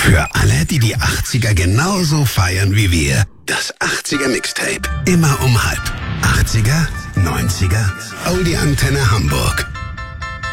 Für alle, die die 80er genauso feiern wie wir. Das 80er Mixtape. Immer um halb. 80er, 90er, Audi Antenne Hamburg.